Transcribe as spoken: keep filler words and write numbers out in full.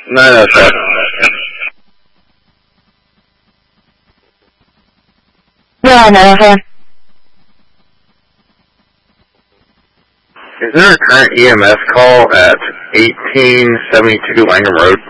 nine oh seven. Yeah, nine oh seven. Is there a current E M S call at eighteen seventy-two Langham Road?